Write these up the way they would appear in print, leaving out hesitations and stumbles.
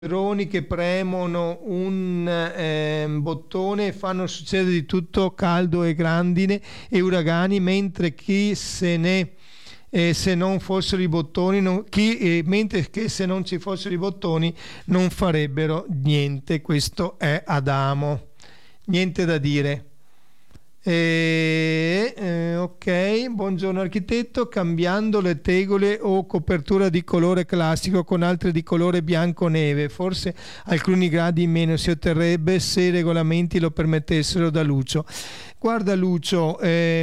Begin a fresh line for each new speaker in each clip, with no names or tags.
che premono un bottone e fanno succedere di tutto, caldo e grandine e uragani, mentre chi se non fossero i bottoni, mentre che se non ci fossero i bottoni non farebbero niente. Questo è Adamo, niente da dire. Ok, buongiorno architetto. Cambiando le tegole o copertura di colore classico con altre di colore bianco neve, forse alcuni gradi in meno si otterrebbe se i regolamenti lo permettessero. Da Lucio. Guarda Lucio,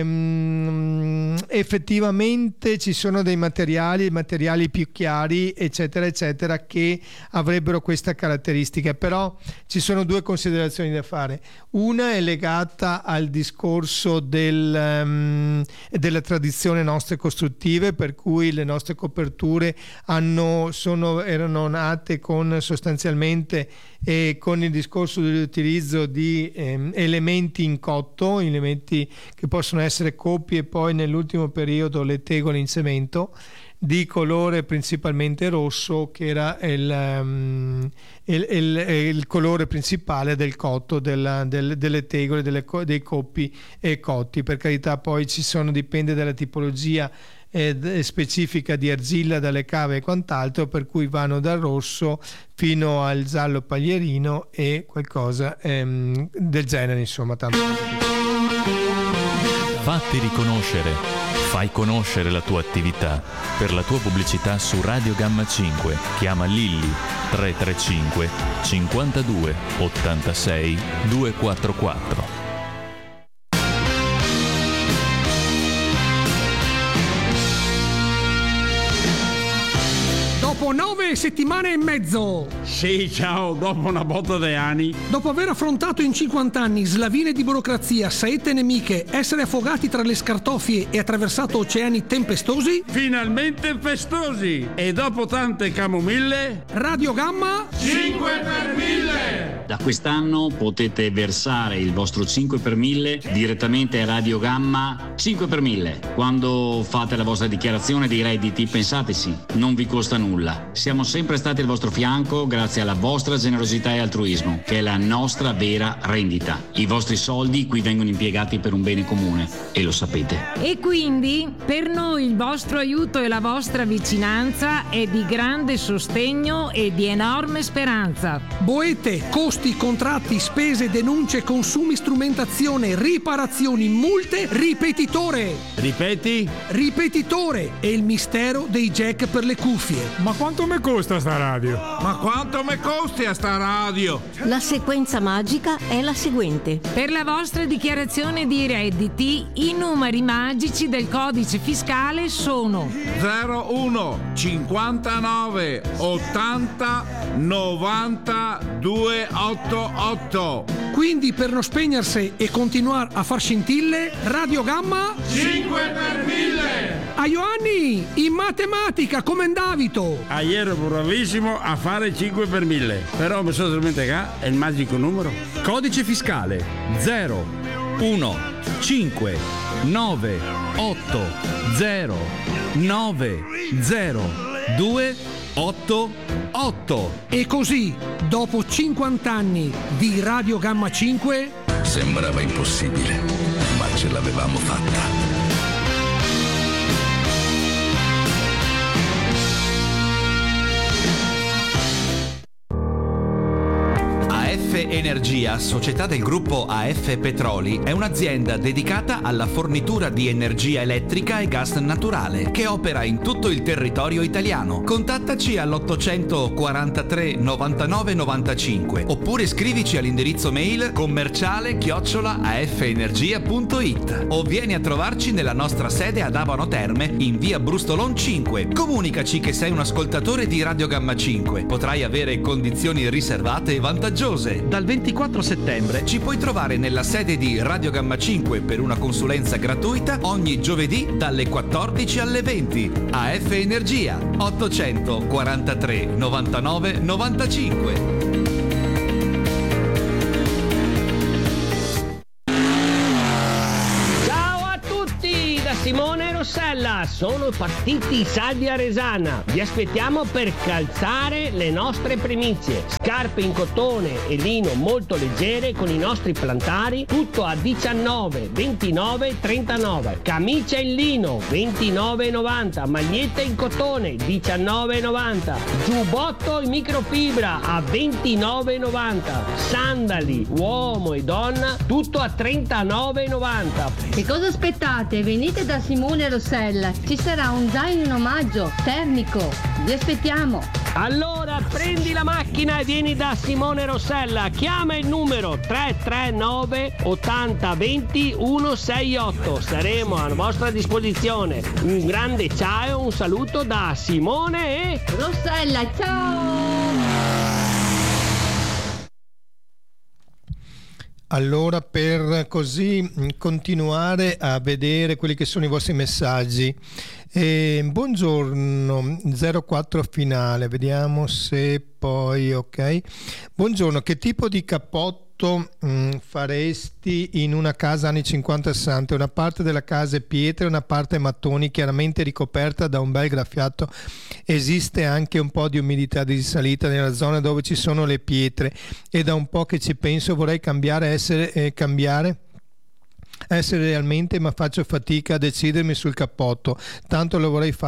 effettivamente ci sono dei materiali più chiari eccetera eccetera che avrebbero questa caratteristica, però ci sono due considerazioni da fare. Una è legata al discorso della tradizione nostre costruttive, per cui le nostre coperture erano nate con sostanzialmente con il discorso dell'utilizzo di elementi in cotto, elementi che possono essere copie, e poi nell'ultimo periodo le tegole in cemento di colore principalmente rosso, che era il colore principale del cotto, delle tegole, dei coppi e cotti. Per carità, poi dipende dalla tipologia specifica di argilla, dalle cave e quant'altro, per cui vanno dal rosso fino al giallo paglierino e qualcosa del genere, insomma.
Fatti riconoscere, fai conoscere la tua attività. Per la tua pubblicità su Radio Gamma 5 chiama Lilli 335 52 86 244.
Dopo 9 settimane e mezzo.
Sì, ciao, dopo una botta di anni.
Dopo aver affrontato in 50 anni slavine di burocrazia, saette nemiche, essere affogati tra le scartoffie e attraversato oceani tempestosi,
Finalmente festosi. E dopo tante camomille,
Radio Gamma
5 per 1000.
Da quest'anno potete versare il vostro 5 per 1000 direttamente a Radio Gamma 5 per 1000. Quando fate la vostra dichiarazione dei redditi, pensateci, non vi costa nulla. Siamo sempre stati al vostro fianco grazie alla vostra generosità e altruismo, che è la nostra vera rendita. I vostri soldi qui vengono impiegati per un bene comune e lo sapete.
E quindi per noi il vostro aiuto e la vostra vicinanza è di grande sostegno e di enorme speranza.
boete, costi, contratti, spese, denunce, consumi, strumentazione, riparazioni, multe, ripetitore.
Ripeti?
Ripetitore è il mistero dei jack per le cuffie.
Ma quanto mi costa sta radio?
Ma quanto mi costi a sta radio?
La sequenza magica è la seguente.
Per la vostra dichiarazione di redditi, i numeri magici del codice fiscale sono
01 59 80 90 288.
Quindi per non spegnersi e continuare a far scintille, Radio Gamma
5 per 1000.
a Ioanni, in matematica come Davito.
Ieri ero bravissimo a fare 5 per 1000. Però mi sono dimenticato il magico numero.
Codice fiscale 0 1 5 9 8 0 9 0 2 8 8.
E così, dopo 50 anni di Radio Gamma 5,
sembrava impossibile, ma ce l'avevamo fatta.
AF Energia, società del gruppo AF Petroli, è un'azienda dedicata alla fornitura di energia elettrica e gas naturale che opera in tutto il territorio italiano. Contattaci all'843 99 95 oppure scrivici all'indirizzo mail commerciale@afenergia.it o vieni a trovarci nella nostra sede ad Abano Terme in via Brustolon 5. Comunicaci che sei un ascoltatore di Radio Gamma 5. Potrai avere condizioni riservate e vantaggiose. Dal 24 settembre ci puoi trovare nella sede di Radio Gamma 5 per una consulenza gratuita ogni giovedì dalle 14 alle 20. AF Energia 843 99 95.
Ciao a tutti da Simone Rossella, sono partiti i saldi a Resana. Vi aspettiamo per calzare le nostre primizie. Scarpe in cotone e lino molto leggere con i nostri plantari, tutto a 19, 29, 39. Camicia in lino 29,90. Maglietta in cotone 19,90. Giubbotto in microfibra a 29,90. Sandali uomo e donna tutto a 39,90.
Che cosa aspettate? Venite da Simone Rossella, ci sarà un zaino in omaggio termico. Vi aspettiamo.
Allora prendi la macchina e vieni da Simone Rossella. Chiama il numero 339 80 20 168. Saremo a vostra disposizione. Un grande ciao, un saluto da Simone e
Rossella. Ciao!
Allora, per così continuare a vedere quelli che sono i vostri messaggi, buongiorno 04 finale, vediamo se poi ok. Buongiorno, che tipo di cappotto faresti in una casa anni 50-60? Una parte della casa è pietra e una parte è mattoni, chiaramente ricoperta da un bel graffiato. Esiste anche un po' di umidità di risalita nella zona dove ci sono le pietre e da un po' che ci penso vorrei essere realmente, ma faccio fatica a decidermi sul cappotto, tanto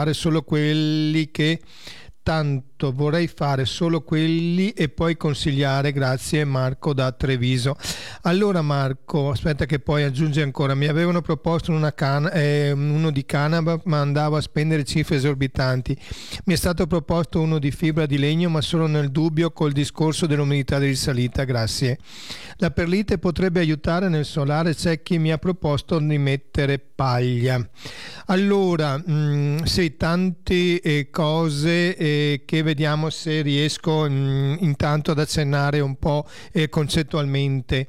vorrei fare solo quelli e poi consigliare. Grazie, Marco da Treviso. Allora Marco, aspetta che poi aggiunge ancora, mi avevano proposto uno di canapa ma andavo a spendere cifre esorbitanti, mi è stato proposto uno di fibra di legno ma sono nel dubbio col discorso dell'umidità di risalita. Grazie. La perlite potrebbe aiutare nel solare, c'è chi mi ha proposto di mettere paglia. Allora sì, tante cose che vediamo se riesco intanto ad accennare un po' concettualmente.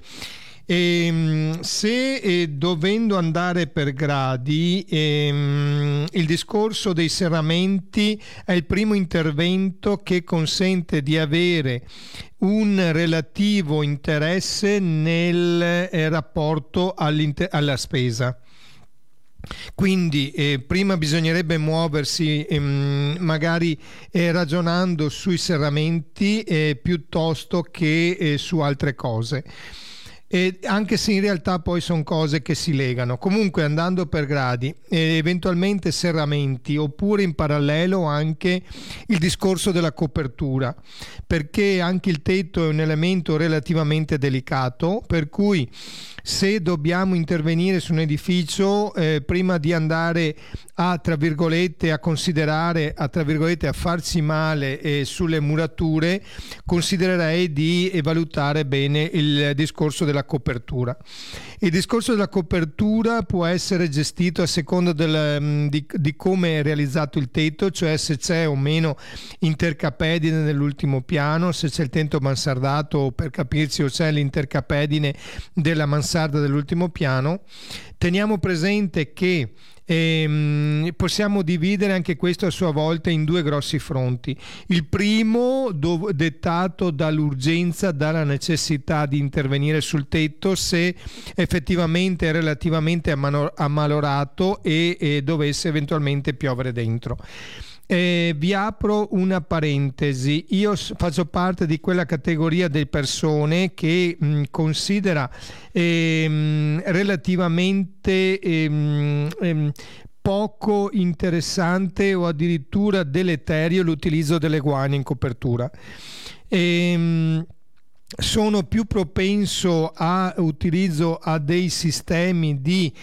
Se dovendo andare per gradi, il discorso dei serramenti è il primo intervento che consente di avere un relativo interesse nel rapporto alla spesa. Quindi prima bisognerebbe muoversi magari ragionando sui serramenti piuttosto che su altre cose. Anche se in realtà poi sono cose che si legano. Comunque andando per gradi, eventualmente serramenti, oppure in parallelo anche il discorso della copertura, perché anche il tetto è un elemento relativamente delicato, per cui se dobbiamo intervenire su un edificio, prima di andare a, tra virgolette, a considerare, a farci male sulle murature, considererei di valutare bene il discorso della copertura. Il discorso della copertura può essere gestito a seconda di come è realizzato il tetto, cioè se c'è o meno intercapedine nell'ultimo piano, se c'è il tetto mansardato o, per capirci, o c'è l'intercapedine della mansarda dell'ultimo piano. Teniamo presente che possiamo dividere anche questo a sua volta in due grossi fronti. Il primo dettato dall'urgenza, dalla necessità di intervenire sul tetto se effettivamente è relativamente ammalorato e dovesse eventualmente piovere dentro. Vi apro una parentesi, io faccio parte di quella categoria di persone che considera relativamente poco interessante o addirittura deleterio l'utilizzo delle guaine in copertura. Sono più propenso a utilizzo a dei sistemi di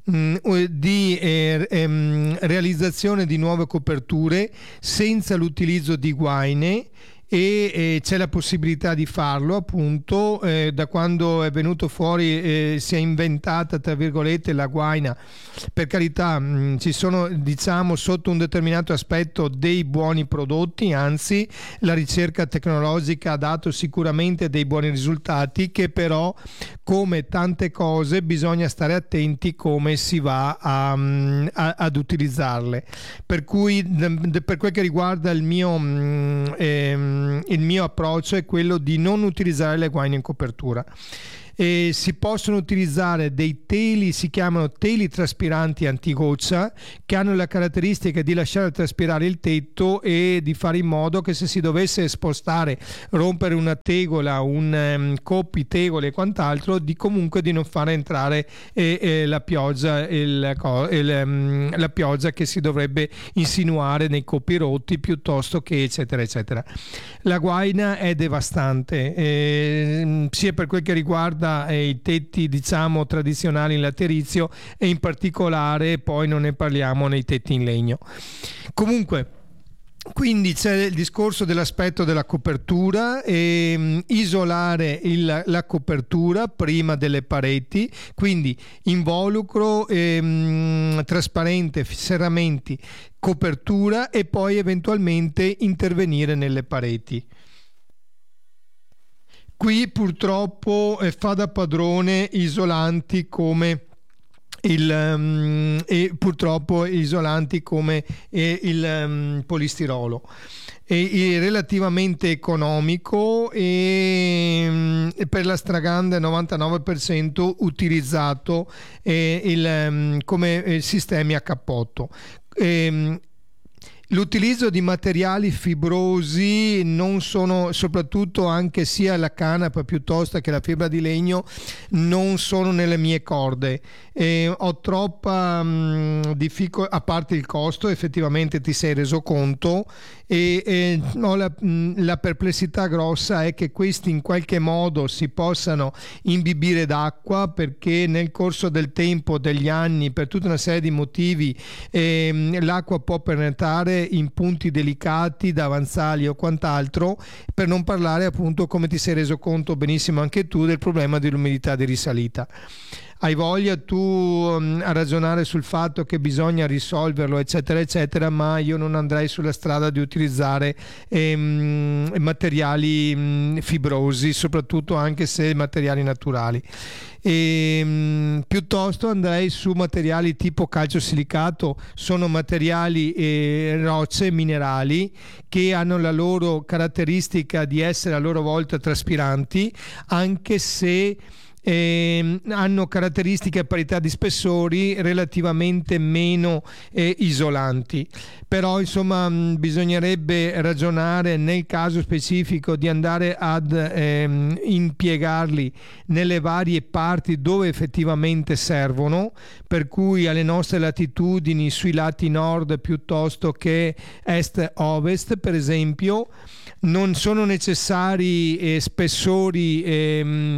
realizzazione di nuove coperture senza l'utilizzo di guaine, e c'è la possibilità di farlo appunto da quando è venuto fuori si è inventata, tra virgolette, la guaina. Per carità, ci sono, diciamo, sotto un determinato aspetto dei buoni prodotti, anzi la ricerca tecnologica ha dato sicuramente dei buoni risultati, che però, come tante cose, bisogna stare attenti come si va ad utilizzarle. Per cui, per quel che riguarda il mio approccio è quello di non utilizzare le guaine in copertura. Si possono utilizzare dei teli, si chiamano teli traspiranti antigoccia, che hanno la caratteristica di lasciare traspirare il tetto e di fare in modo che se si dovesse spostare, rompere una tegola, un coppi, tegole e quant'altro, comunque di non far entrare la pioggia, la pioggia che si dovrebbe insinuare nei coppi rotti, piuttosto che eccetera eccetera. La guaina è devastante, sia per quel che riguarda i tetti diciamo tradizionali in laterizio e in particolare poi non ne parliamo nei tetti in legno. Comunque, quindi c'è il discorso dell'aspetto della copertura, isolare la copertura prima delle pareti, quindi involucro, trasparente, serramenti, copertura e poi eventualmente intervenire nelle pareti. Qui purtroppo fa da padrone isolanti come il polistirolo. È relativamente economico e per la stragrande 99% utilizzato come sistemi a cappotto. L'utilizzo di materiali fibrosi non sono, soprattutto anche sia la canapa piuttosto che la fibra di legno, non sono nelle mie corde. Ho troppa difficoltà, a parte il costo, effettivamente ti sei reso conto, e ho la perplessità grossa è che questi in qualche modo si possano imbibire d'acqua, perché nel corso del tempo, degli anni, per tutta una serie di motivi, l'acqua può penetrare in punti delicati, davanzali o quant'altro, per non parlare appunto, come ti sei reso conto benissimo anche tu, del problema dell'umidità di risalita. Hai voglia tu a ragionare sul fatto che bisogna risolverlo eccetera eccetera, ma io non andrei sulla strada di utilizzare materiali fibrosi, soprattutto anche se materiali naturali. Piuttosto andrei su materiali tipo calciosilicato. Sono materiali rocce, minerali, che hanno la loro caratteristica di essere a loro volta traspiranti, anche se hanno caratteristiche a parità di spessori relativamente meno isolanti. Però insomma bisognerebbe ragionare nel caso specifico di andare ad impiegarli nelle varie parti dove effettivamente servono, per cui alle nostre latitudini sui lati nord piuttosto che est-ovest per esempio. Non sono necessari spessori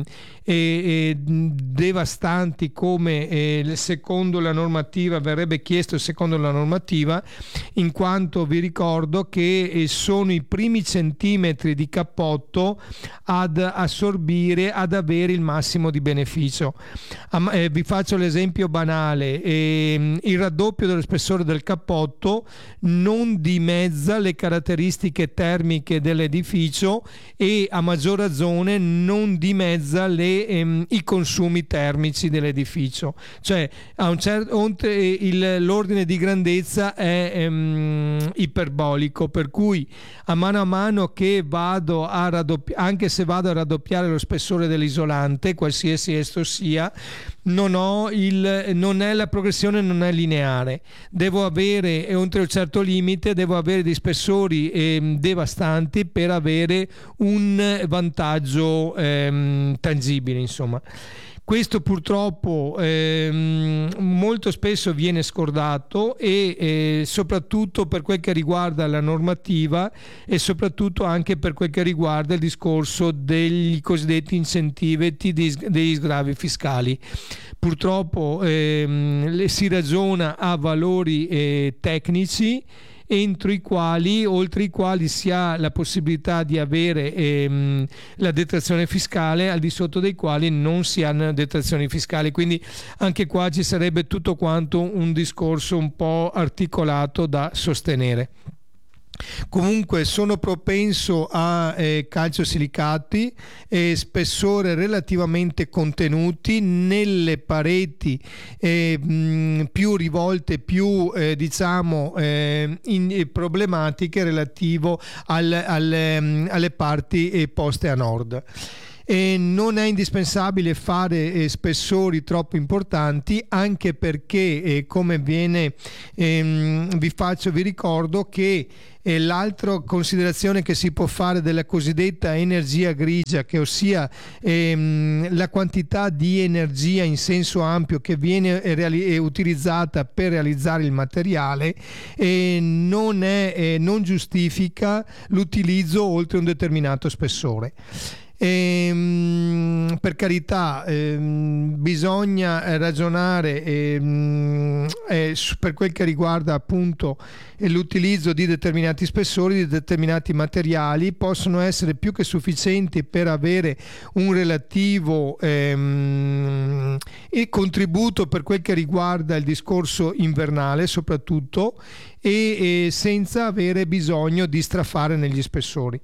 devastanti come secondo la normativa verrebbe chiesto, secondo la normativa, in quanto vi ricordo che sono i primi centimetri di cappotto ad assorbire, ad avere il massimo di beneficio. Vi faccio l'esempio banale: il raddoppio dello spessore del cappotto non dimezza le caratteristiche termiche dell'edificio e a maggior ragione non dimezza i consumi termici dell'edificio. Cioè l'ordine di grandezza è iperbolico, per cui a mano che vado a raddoppiare, anche se vado a raddoppiare lo spessore dell'isolante, qualsiasi esso sia, la progressione non è lineare. Devo avere, oltre un certo limite, devo avere dei spessori devastanti per avere un vantaggio tangibile, insomma. Questo purtroppo molto spesso viene scordato e soprattutto per quel che riguarda la normativa e soprattutto anche per quel che riguarda il discorso degli cosiddetti incentivi, degli sgravi fiscali. Purtroppo si ragiona a valori tecnici, oltre i quali si ha la possibilità di avere la detrazione fiscale, al di sotto dei quali non si hanno detrazioni fiscali. Quindi anche qua ci sarebbe tutto quanto un discorso un po' articolato da sostenere. Comunque sono propenso a calciosilicati spessore relativamente contenuti nelle pareti più rivolte, più problematiche relativo alle parti poste a nord. E non è indispensabile fare spessori troppo importanti, anche perché come viene vi ricordo che l'altra considerazione che si può fare della cosiddetta energia grigia, che ossia la quantità di energia in senso ampio che viene utilizzata per realizzare il materiale, non giustifica l'utilizzo oltre un determinato spessore. Per carità, bisogna ragionare per quel che riguarda appunto l'utilizzo di determinati spessori, di determinati materiali. Possono essere più che sufficienti per avere un relativo contributo per quel che riguarda il discorso invernale soprattutto, e senza avere bisogno di strafare negli spessori.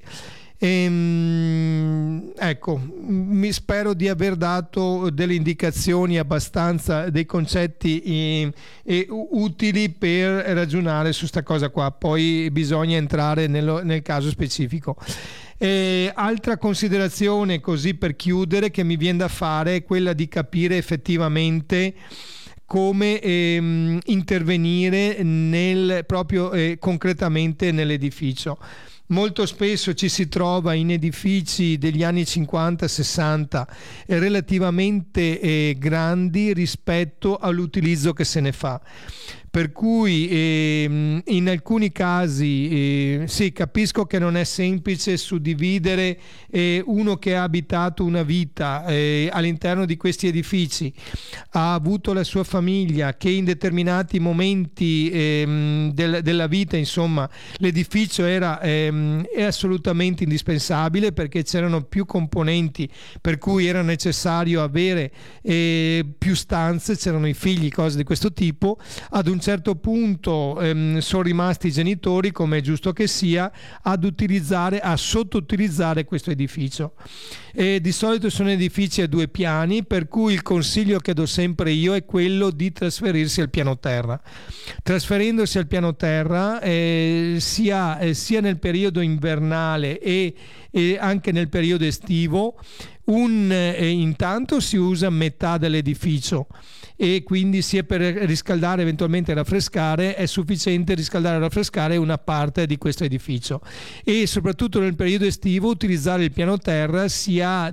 Ecco, mi spero di aver dato delle indicazioni abbastanza, dei concetti utili per ragionare su sta cosa qua. Poi bisogna entrare nel caso specifico. Altra considerazione, così per chiudere, che mi viene da fare è quella di capire effettivamente come intervenire proprio concretamente nell'edificio. Molto spesso ci si trova in edifici degli anni 50-60 relativamente grandi rispetto all'utilizzo che se ne fa. Per cui in alcuni casi sì, capisco che non è semplice suddividere uno che ha abitato una vita all'interno di questi edifici, ha avuto la sua famiglia, che in determinati momenti della vita, insomma, l'edificio è assolutamente indispensabile, perché c'erano più componenti per cui era necessario avere più stanze, c'erano i figli, cose di questo tipo. Ad un certo punto sono rimasti i genitori, come è giusto che sia, a sottoutilizzare questo edificio. Di solito sono edifici a 2 piani, per cui il consiglio che do sempre io è quello di trasferirsi al piano terra. Trasferendosi al piano terra sia nel periodo invernale e anche nel periodo estivo, intanto si usa metà dell'edificio, e quindi sia per riscaldare, eventualmente raffrescare, è sufficiente riscaldare e raffrescare una parte di questo edificio. E soprattutto nel periodo estivo utilizzare il piano terra si ha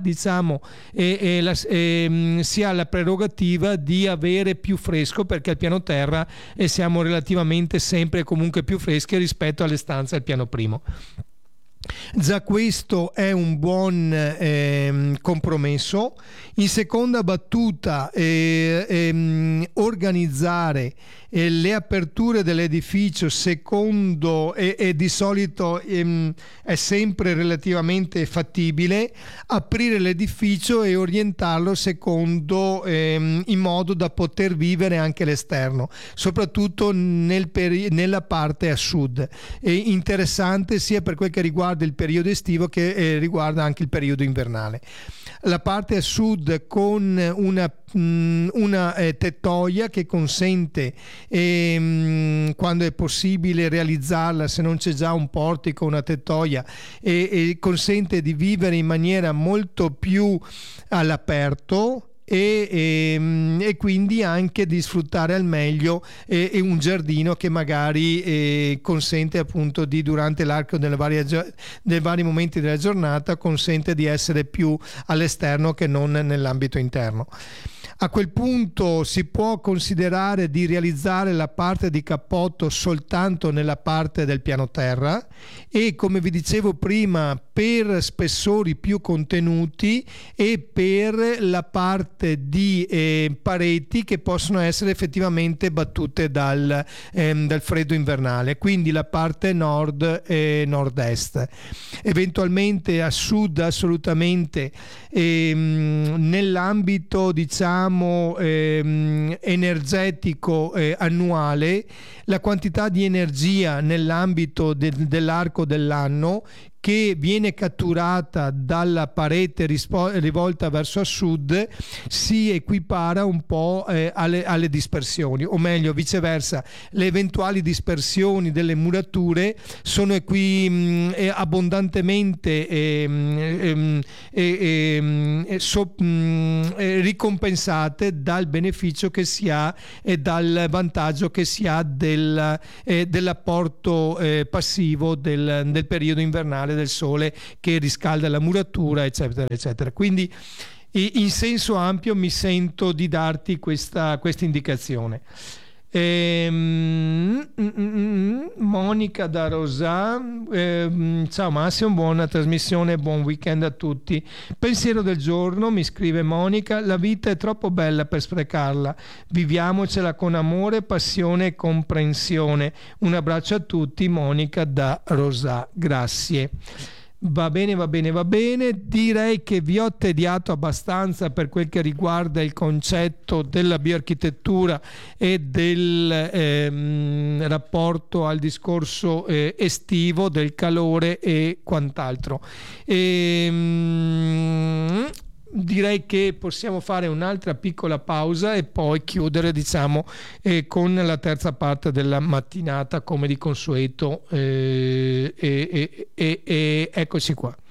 la prerogativa di avere più fresco, perché al piano terra siamo relativamente sempre comunque più freschi rispetto alle stanze al piano primo. Già questo è un buon compromesso. In seconda battuta, organizzare le aperture dell'edificio secondo e di solito è sempre relativamente fattibile aprire l'edificio e orientarlo secondo in modo da poter vivere anche l'esterno, soprattutto nella parte a sud. È interessante sia per quel che riguarda il periodo estivo che riguarda anche il periodo invernale. La parte a sud con una tettoia che consente, quando è possibile realizzarla, se non c'è già un portico, una tettoia, e consente di vivere in maniera molto più all'aperto, e quindi anche di sfruttare al meglio un giardino che magari consente appunto di, durante l'arco dei vari momenti della giornata, consente di essere più all'esterno che non nell'ambito interno. A quel punto si può considerare di realizzare la parte di cappotto soltanto nella parte del piano terra, e, come vi dicevo prima, per spessori più contenuti e per la parte di pareti che possono essere effettivamente battute dal freddo invernale, quindi la parte nord e nord-est. Eventualmente a sud assolutamente, nell'ambito energetico annuale, la quantità di energia nell'ambito dell'arco dell'anno che viene catturata dalla parete rivolta verso a sud si equipara un po' alle dispersioni, o meglio viceversa, le eventuali dispersioni delle murature sono abbondantemente ricompensate dal beneficio che si ha e dal vantaggio che si ha dell'apporto passivo del periodo invernale del sole che riscalda la muratura, eccetera eccetera. Quindi in senso ampio mi sento di darti questa indicazione. Monica da Rosà, ciao Massimo, buona trasmissione, buon weekend a tutti. Pensiero del giorno, mi scrive Monica: la vita è troppo bella per sprecarla, viviamocela con amore, passione e comprensione. Un abbraccio a tutti, Monica da Rosà, grazie. Va bene, direi che vi ho tediato abbastanza per quel che riguarda il concetto della bioarchitettura e del rapporto al discorso estivo, del calore e quant'altro. Direi che possiamo fare un'altra piccola pausa e poi chiudere, diciamo, con la terza parte della mattinata come di consueto, e eccoci qua.